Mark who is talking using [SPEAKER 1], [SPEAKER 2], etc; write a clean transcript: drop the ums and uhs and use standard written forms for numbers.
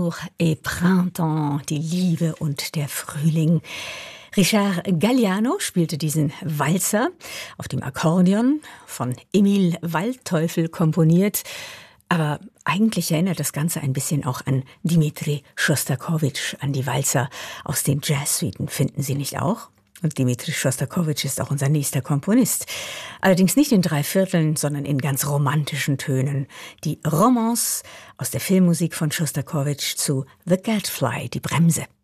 [SPEAKER 1] L'amour et printemps, die Liebe und der Frühling. Richard Galliano spielte diesen Walzer auf dem Akkordeon, von Emil Waldteufel komponiert. Aber eigentlich erinnert das Ganze ein bisschen auch an Dmitri Schostakowitsch, an die Walzer aus den Jazzsuiten, finden Sie nicht auch? Und Dmitri Schostakowitsch ist auch unser nächster Komponist. Allerdings nicht in 3/4, sondern in ganz romantischen Tönen. Die Romance aus der Filmmusik von Schostakowitsch zu The Gadfly, die Bremse.